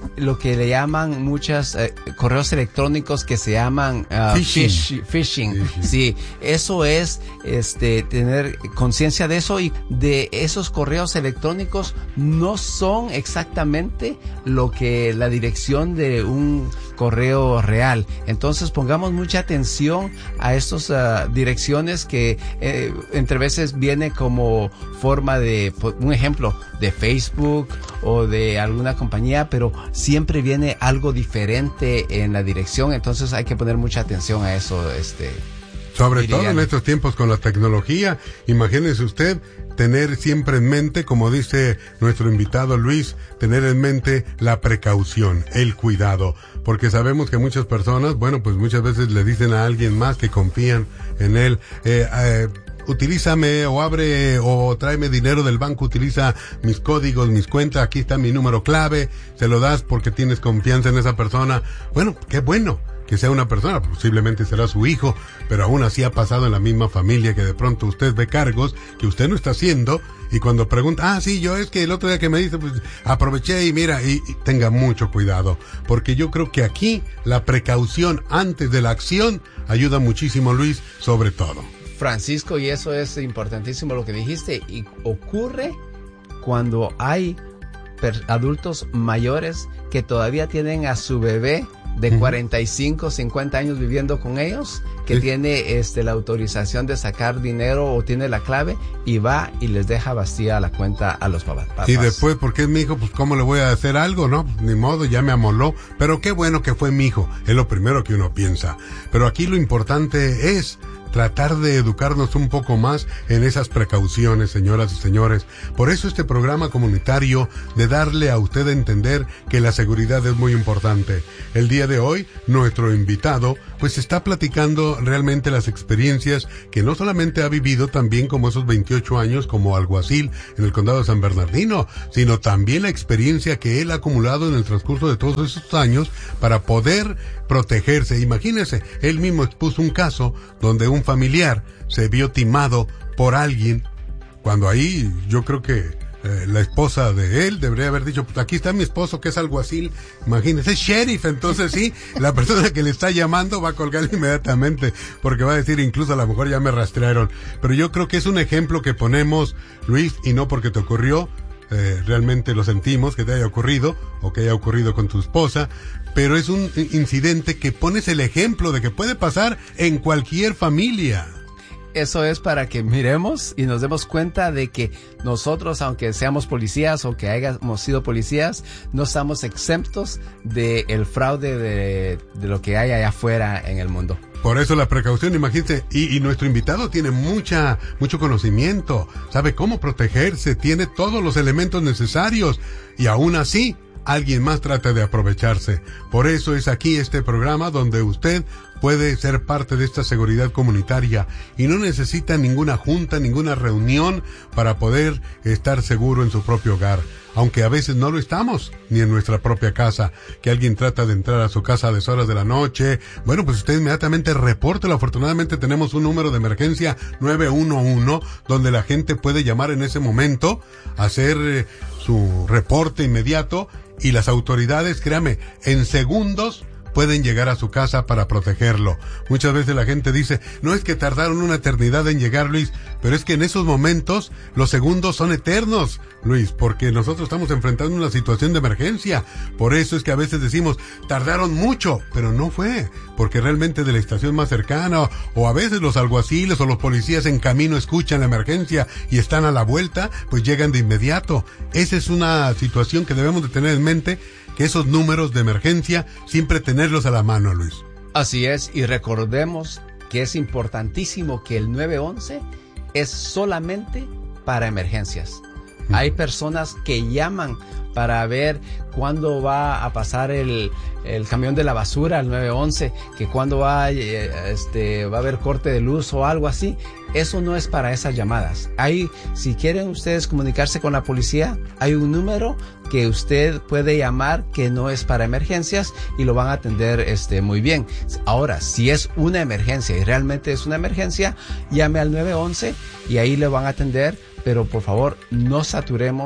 lo que le llaman muchos eh, correos electrónicos que se llaman uh, phishing. Fish, phishing. Phishing. Sí, eso es este tener conciencia de eso, y de esos correos electrónicos no son exactamente lo que la dirección de un correo real. Entonces pongamos mucha atención a estas uh, direcciones que eh, entre veces viene como forma de, un ejemplo, de Facebook o de alguna compañía, pero siempre viene algo diferente en la dirección. Entonces hay que poner mucha atención a eso. Este, Sobre diría. todo en estos tiempos con la tecnología, imagínese usted tener siempre en mente, como dice nuestro invitado Luis, tener en mente la precaución, el cuidado, porque sabemos que muchas personas, bueno, pues muchas veces le dicen a alguien más que confían en él, eh, eh, utilízame o abre o tráeme dinero del banco, utiliza mis códigos, mis cuentas, aquí está mi número clave, se lo das porque tienes confianza en esa persona. Bueno, qué bueno que sea una persona, posiblemente será su hijo, pero aún así ha pasado en la misma familia que de pronto usted ve cargos que usted no está haciendo, y cuando pregunta, ah, sí, yo es que el otro día que me dice, pues aproveché y mira, y, y tenga mucho cuidado, porque yo creo que aquí la precaución antes de la acción ayuda muchísimo, Luis, sobre todo. Francisco, y eso es importantísimo lo que dijiste, y ocurre cuando hay per- adultos mayores que todavía tienen a su bebé de uh-huh. cuarenta y cinco, cincuenta años viviendo con ellos, que sí. tiene este la autorización de sacar dinero o tiene la clave, y va y les deja vacía la cuenta a los papás. Y después, porque es mi hijo, pues cómo le voy a hacer algo, ¿no? Pues, ni modo, ya me amoló, pero qué bueno que fue mi hijo, es lo primero que uno piensa. Pero aquí lo importante es tratar de educarnos un poco más en esas precauciones, señoras y señores. Por eso este programa comunitario de darle a usted a entender que la seguridad es muy importante. El día de hoy, nuestro invitado, pues está platicando realmente las experiencias que no solamente ha vivido también como esos veintiocho años como alguacil en el condado de San Bernardino, sino también la experiencia que él ha acumulado en el transcurso de todos esos años para poder protegerse. Imagínese, él mismo expuso un caso donde un familiar se vio timado por alguien, cuando ahí yo creo que eh, la esposa de él debería haber dicho, pues aquí está mi esposo que es alguacil, imagínese, es sheriff, entonces sí, la persona que le está llamando va a colgar inmediatamente, porque va a decir, incluso a lo mejor ya me rastrearon. Pero yo creo que es un ejemplo que ponemos, Luis, y no porque te ocurrió, eh, realmente lo sentimos que te haya ocurrido, o que haya ocurrido con tu esposa, pero es un incidente que pones el ejemplo de que puede pasar en cualquier familia. Eso es para que miremos y nos demos cuenta de que nosotros, aunque seamos policías o que hayamos sido policías, no estamos exentos del fraude de, de lo que hay allá afuera en el mundo. Por eso la precaución, imagínate, y, y nuestro invitado tiene mucha, mucho conocimiento, sabe cómo protegerse, tiene todos los elementos necesarios, y aún así, alguien más trata de aprovecharse. Por eso es aquí este programa donde usted puede ser parte de esta seguridad comunitaria y no necesita ninguna junta, ninguna reunión para poder estar seguro en su propio hogar. Aunque a veces no lo estamos, ni en nuestra propia casa, que alguien trata de entrar a su casa a deshoras de la noche. Bueno, pues usted inmediatamente repórtelo. Afortunadamente tenemos un número de emergencia nueve uno uno, donde la gente puede llamar en ese momento, hacer eh, su reporte inmediato, y las autoridades, créame, en segundos pueden llegar a su casa para protegerlo. Muchas veces la gente dice, no es que tardaron una eternidad en llegar, Luis, pero es que en esos momentos los segundos son eternos, Luis, porque nosotros estamos enfrentando una situación de emergencia. Por eso es que a veces decimos, tardaron mucho, pero no fue, porque realmente de la estación más cercana, o, o a veces los alguaciles o los policías en camino escuchan la emergencia y están a la vuelta, pues llegan de inmediato. Esa es una situación que debemos de tener en mente, que esos números de emergencia siempre tenerlos a la mano, Luis. Así es, y recordemos que es importantísimo que el nueve once es solamente para emergencias. Mm. Hay personas que llaman para ver cuándo va a pasar el, el camión de la basura al nueve once, que cuándo va, este, va a haber corte de luz o algo así. Eso no es para esas llamadas. Hay, si quieren ustedes comunicarse con la policía, hay un número que usted puede llamar que no es para emergencias y lo van a atender este, muy bien. Ahora, si es una emergencia y realmente es una emergencia, llame al nueve once y ahí le van a atender, pero por favor no saturemos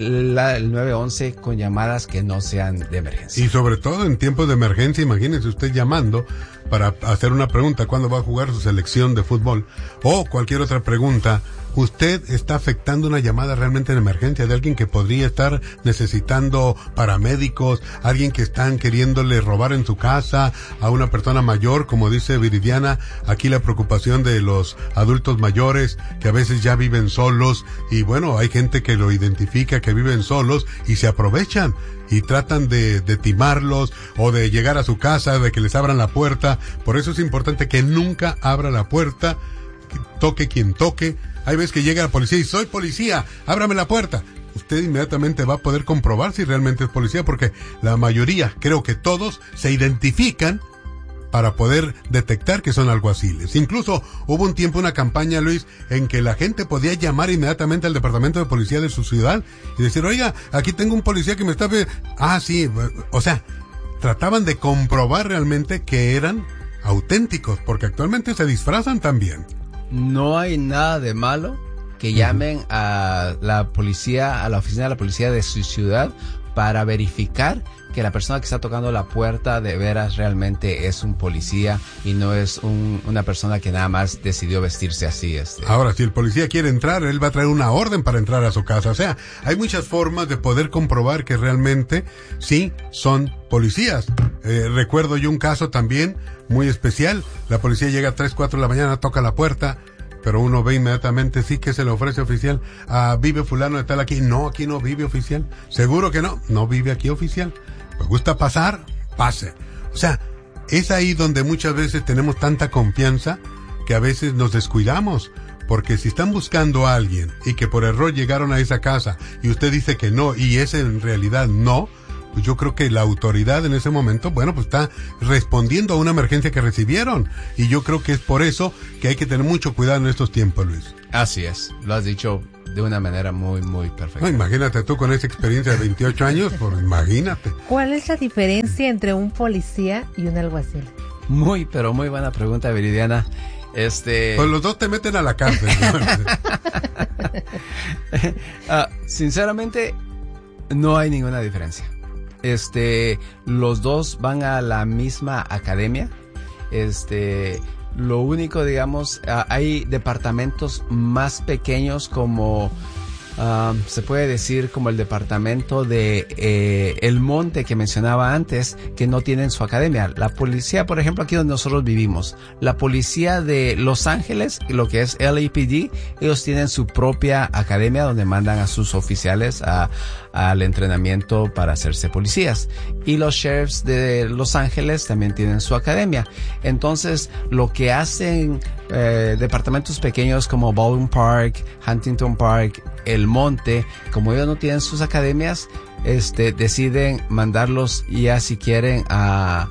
la, el nueve once con llamadas que no sean de emergencia. Y sobre todo en tiempos de emergencia, imagínese usted llamando para hacer una pregunta, ¿cuándo va a jugar su selección de fútbol? O cualquier otra pregunta. Usted está afectando una llamada realmente en emergencia de alguien que podría estar necesitando paramédicos, alguien que están queriéndole robar en su casa, a una persona mayor, como dice Viridiana, aquí la preocupación de los adultos mayores que a veces ya viven solos y bueno, hay gente que lo identifica que viven solos y se aprovechan y tratan de, de timarlos o de llegar a su casa, de que les abran la puerta. Por eso es importante que nunca abra la puerta, toque quien toque. Hay veces que llega la policía y soy policía, ábrame la puerta. Usted inmediatamente va a poder comprobar si realmente es policía porque la mayoría, creo que todos, se identifican para poder detectar que son alguaciles. Incluso hubo un tiempo, una campaña, Luis, en que la gente podía llamar inmediatamente al departamento de policía de su ciudad y decir, oiga, aquí tengo un policía que me está... Ah, sí, o sea, trataban de comprobar realmente que eran auténticos porque actualmente se disfrazan también. No hay nada de malo que llamen uh-huh. a la policía, a la oficina de la policía de su ciudad para verificar que la persona que está tocando la puerta de veras realmente es un policía y no es un, una persona que nada más decidió vestirse así. Este. Ahora, si el policía quiere entrar, él va a traer una orden para entrar a su casa. O sea, hay muchas formas de poder comprobar que realmente sí son policías. Eh, recuerdo yo un caso también muy especial. La policía llega a tres, cuatro de la mañana, toca la puerta, pero uno ve inmediatamente, sí, que se le ofrece oficial. Ah, ¿vive fulano de tal aquí? No, aquí no vive oficial. ¿Seguro que no? No vive aquí oficial. ¿Me gusta pasar? Pase. O sea, es ahí donde muchas veces tenemos tanta confianza que a veces nos descuidamos. Porque si están buscando a alguien y que por error llegaron a esa casa y usted dice que no y ese en realidad no, pues yo creo que la autoridad en ese momento, bueno, pues está respondiendo a una emergencia que recibieron. Y yo creo que es por eso que hay que tener mucho cuidado en estos tiempos, Luis. Así es, lo has dicho de una manera muy, muy perfecta. No, imagínate tú con esa experiencia de veintiocho años, pues imagínate. ¿Cuál es la diferencia entre un policía y un alguacil? Muy, pero muy buena pregunta, Viridiana. Este... Pues los dos te meten a la cárcel. uh, sinceramente, no hay ninguna diferencia. Este, los dos van a la misma academia. Este, lo único, digamos, uh, hay departamentos más pequeños como, uh, se puede decir como el departamento de eh, El Monte que mencionaba antes, que no tienen su academia. La policía, por ejemplo, aquí donde nosotros vivimos, la policía de Los Ángeles, lo que es L A P D, ellos tienen su propia academia donde mandan a sus oficiales a al entrenamiento para hacerse policías. Y los sheriffs de Los Ángeles también tienen su academia. Entonces, lo que hacen eh, departamentos pequeños como Baldwin Park, Huntington Park, El Monte, como ellos no tienen sus academias, este, deciden mandarlos ya si quieren a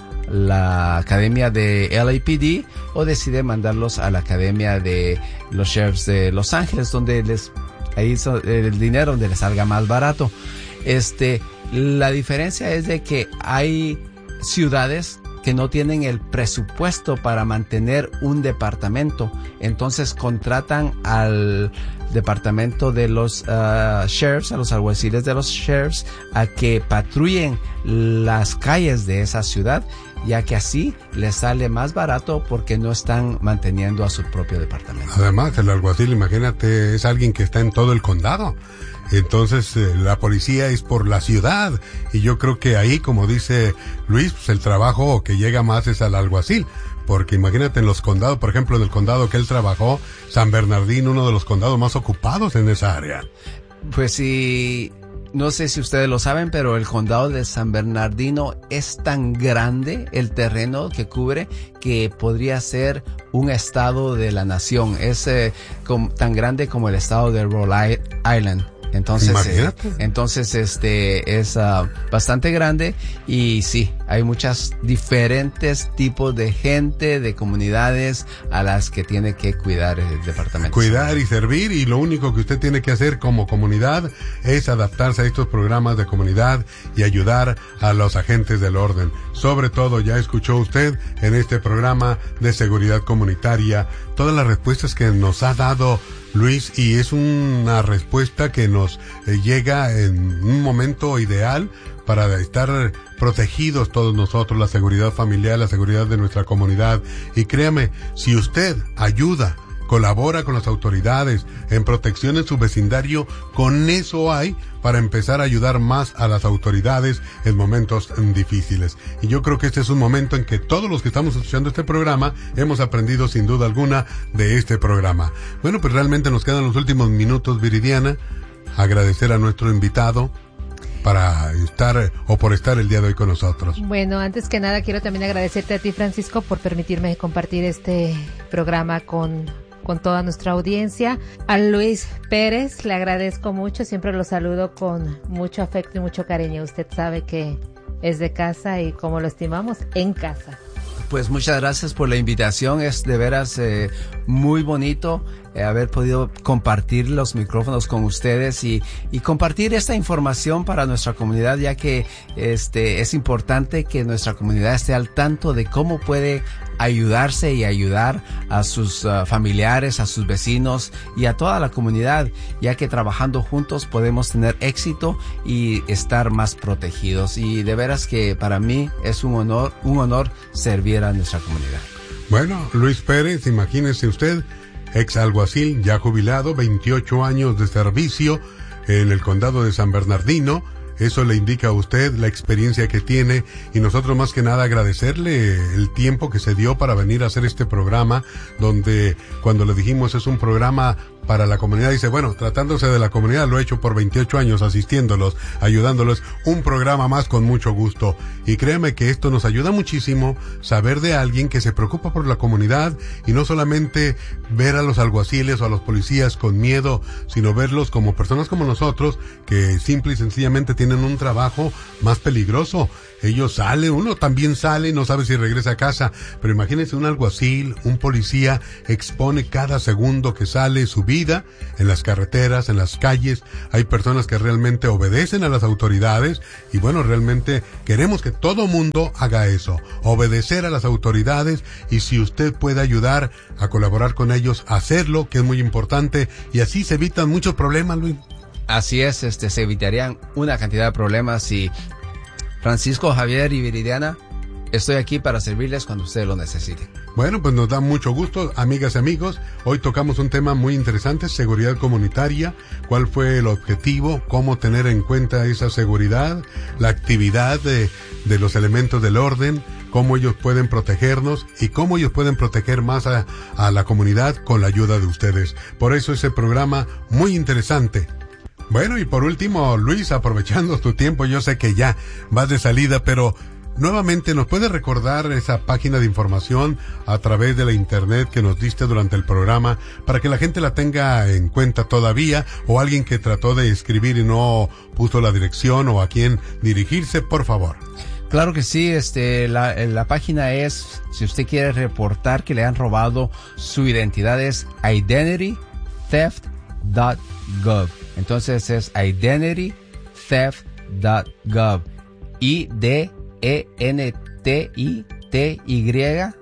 la academia de L A P D o deciden mandarlos a la academia de los sheriffs de Los Ángeles, donde les ahí el dinero donde les salga más barato. Este, la diferencia es de que hay ciudades que no tienen el presupuesto para mantener un departamento, entonces contratan al departamento de los uh, sheriffs, a los alguaciles de los sheriffs, a que patrullen las calles de esa ciudad, ya que así les sale más barato porque no están manteniendo a su propio departamento. Además, el alguacil, imagínate, es alguien que está en todo el condado. Entonces, eh, la policía es por la ciudad. Y yo creo que ahí, como dice Luis, pues el trabajo que llega más es al alguacil. Porque imagínate en los condados, por ejemplo, en el condado que él trabajó, San Bernardino, uno de los condados más ocupados en esa área. Pues sí. No sé si ustedes lo saben, pero el condado de San Bernardino es tan grande el terreno que cubre que podría ser un estado de la nación. Es eh, com, tan grande como el estado de Rhode Island. Entonces, eh, entonces este es uh, bastante grande y sí, hay muchas diferentes tipos de gente, de comunidades a las que tiene que cuidar el departamento. Cuidar y servir, y lo único que usted tiene que hacer como comunidad es adaptarse a estos programas de comunidad y ayudar a los agentes del orden. Sobre todo, ya escuchó usted en este programa de seguridad comunitaria todas las respuestas que nos ha dado Luis, y es una respuesta que nos eh, llega en un momento ideal para estar protegidos todos nosotros, la seguridad familiar, la seguridad de nuestra comunidad. Y créame, si usted ayuda, colabora con las autoridades en protección en su vecindario, con eso hay para empezar a ayudar más a las autoridades en momentos difíciles. Y yo creo que este es un momento en que todos los que estamos escuchando este programa hemos aprendido sin duda alguna de este programa. Bueno, pues realmente nos quedan los últimos minutos, Viridiana. Agradecer a nuestro invitado para estar o por estar el día de hoy con nosotros. Bueno, antes que nada quiero también agradecerte a ti, Francisco, por permitirme compartir este programa con con toda nuestra audiencia. A Luis Pérez le agradezco mucho, siempre lo saludo con mucho afecto y mucho cariño. Usted sabe que es de casa y como lo estimamos, en casa. Pues muchas gracias por la invitación, es de veras eh, muy bonito eh, haber podido compartir los micrófonos con ustedes y, y compartir esta información para nuestra comunidad, ya que este es importante que nuestra comunidad esté al tanto de cómo puede ayudarse y ayudar a sus uh, familiares, a sus vecinos y a toda la comunidad, ya que trabajando juntos podemos tener éxito y estar más protegidos. Y de veras que para mí es un honor, un honor servir a nuestra comunidad. Bueno, Luis Pérez, imagínese usted, ex alguacil, ya jubilado, veintiocho años de servicio en el condado de San Bernardino. Eso le indica a usted la experiencia que tiene y nosotros más que nada agradecerle el tiempo que se dio para venir a hacer este programa, donde cuando le dijimos es un programa para la comunidad, dice, bueno, tratándose de la comunidad, lo he hecho por veintiocho años asistiéndolos, ayudándolos, un programa más con mucho gusto. Y créeme que esto nos ayuda muchísimo, saber de alguien que se preocupa por la comunidad y no solamente ver a los alguaciles o a los policías con miedo, sino verlos como personas como nosotros, que simple y sencillamente tienen un trabajo más peligroso. Ellos salen, uno también sale, no sabe si regresa a casa, pero imagínense un alguacil, un policía, expone cada segundo que sale su vida en las carreteras, en las calles. Hay personas que realmente obedecen a las autoridades y bueno, realmente queremos que todo mundo haga eso, obedecer a las autoridades, y si usted puede ayudar a colaborar con ellos, hacerlo, que es muy importante, y así se evitan muchos problemas, Luis. Así es, este, se evitarían una cantidad de problemas y Francisco, Javier y Viridiana, estoy aquí para servirles cuando ustedes lo necesiten. Bueno, pues nos da mucho gusto, amigas y amigos. Hoy tocamos un tema muy interesante, seguridad comunitaria. ¿Cuál fue el objetivo? ¿Cómo tener en cuenta esa seguridad? La actividad de, de los elementos del orden, cómo ellos pueden protegernos y cómo ellos pueden proteger más a, a la comunidad con la ayuda de ustedes. Por eso ese programa muy interesante. Bueno, y por último, Luis, aprovechando tu tiempo, yo sé que ya vas de salida, pero nuevamente nos puedes recordar esa página de información a través de la internet que nos diste durante el programa para que la gente la tenga en cuenta todavía, o alguien que trató de escribir y no puso la dirección o a quién dirigirse, por favor. Claro que sí, este, la, la página es, si usted quiere reportar que le han robado su identidad, es identity theft dot gov. Entonces es identity theft dot gov. I D E N T I T Y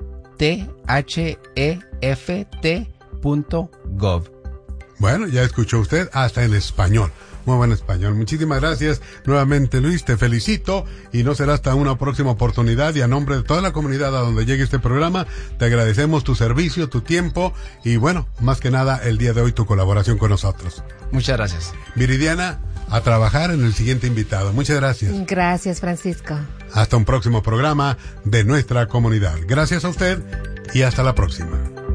T H E F T punto gov. Bueno, ya escuchó usted, hasta en español. Muy buen español. Muchísimas gracias nuevamente, Luis, te felicito y no será hasta una próxima oportunidad, y a nombre de toda la comunidad a donde llegue este programa, te agradecemos tu servicio, tu tiempo y bueno, más que nada el día de hoy tu colaboración con nosotros. Muchas gracias. Viridiana, a trabajar en el siguiente invitado. Muchas gracias. Gracias, Francisco. Hasta un próximo programa de nuestra comunidad. Gracias a usted y hasta la próxima.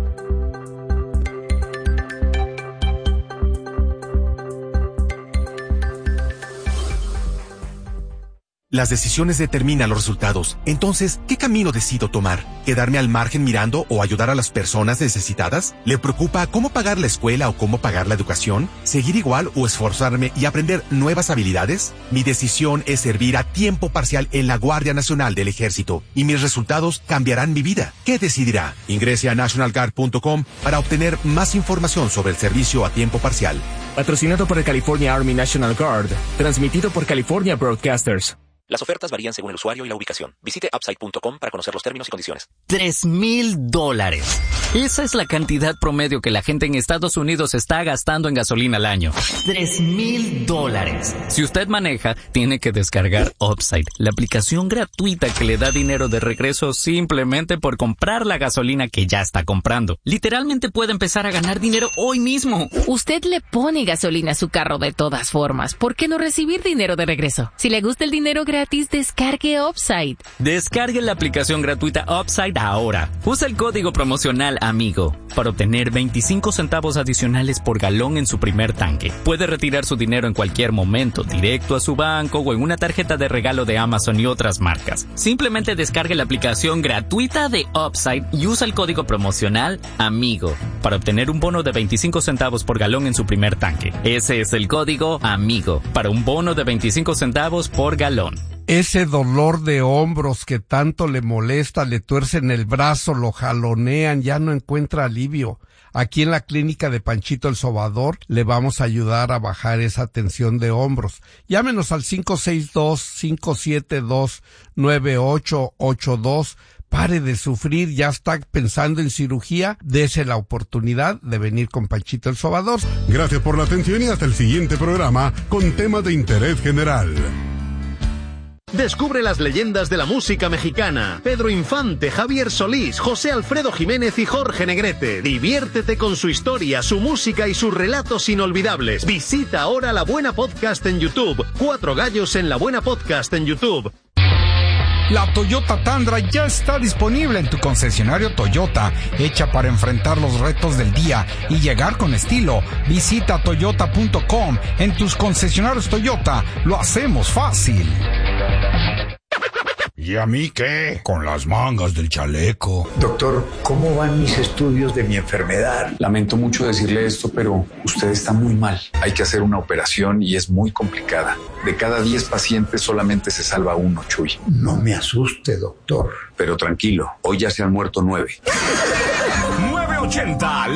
Las decisiones determinan los resultados. Entonces, ¿qué camino decido tomar? ¿Quedarme al margen mirando o ayudar a las personas necesitadas? ¿Le preocupa cómo pagar la escuela o cómo pagar la educación? ¿Seguir igual o esforzarme y aprender nuevas habilidades? Mi decisión es servir a tiempo parcial en la Guardia Nacional del Ejército y mis resultados cambiarán mi vida. ¿Qué decidirá? Ingrese a national guard punto com para obtener más información sobre el servicio a tiempo parcial. Patrocinado por el California Army National Guard. Transmitido por California Broadcasters. Las ofertas varían según el usuario y la ubicación. Visite upside punto com para conocer los términos y condiciones. Tres mil dólares. Esa es la cantidad promedio que la gente en Estados Unidos está gastando en gasolina al año. Tres mil dólares. Si usted maneja, tiene que descargar Upside, la aplicación gratuita que le da dinero de regreso simplemente por comprar la gasolina que ya está comprando. Literalmente puede empezar a ganar dinero hoy mismo. Usted le pone gasolina a su carro de todas formas. ¿Por qué no recibir dinero de regreso? Si le gusta el dinero gratis, descargue Upside. Descargue la aplicación gratuita Upside ahora. Usa el código promocional AMIGO para obtener veinticinco centavos adicionales por galón en su primer tanque. Puede retirar su dinero en cualquier momento, directo a su banco o en una tarjeta de regalo de Amazon y otras marcas. Simplemente descargue la aplicación gratuita de Upside y usa el código promocional AMIGO para obtener un bono de veinticinco centavos por galón en su primer tanque. Ese es el código AMIGO para un bono de veinticinco centavos por galón. Ese dolor de hombros que tanto le molesta, le tuercen el brazo, lo jalonean, ya no encuentra alivio. Aquí en la clínica de Panchito el Sobador le vamos a ayudar a bajar esa tensión de hombros. Llámenos al cinco seis dos, cinco siete dos, nueve ocho ocho dos. Pare de sufrir, ya está pensando en cirugía, dese la oportunidad de venir con Panchito el Sobador. Gracias por la atención y hasta el siguiente programa con temas de interés general. Descubre las leyendas de la música mexicana. Pedro Infante, Javier Solís, José Alfredo Jiménez y Jorge Negrete. Diviértete con su historia, su música y sus relatos inolvidables. Visita ahora La Buena Podcast en YouTube. Cuatro Gallos en La Buena Podcast en YouTube. La Toyota Tundra ya está disponible en tu concesionario Toyota, hecha para enfrentar los retos del día y llegar con estilo. Visita toyota punto com. En tus concesionarios Toyota lo hacemos fácil. ¿Y a mí qué? Con las mangas del chaleco. Doctor, ¿cómo van mis estudios de mi enfermedad? Lamento mucho decirle esto, pero usted está muy mal. Hay que hacer una operación y es muy complicada. De cada diez pacientes solamente se salva uno, Chuy. No me asuste, doctor. Pero tranquilo, hoy ya se han muerto nueve. nueve ochenta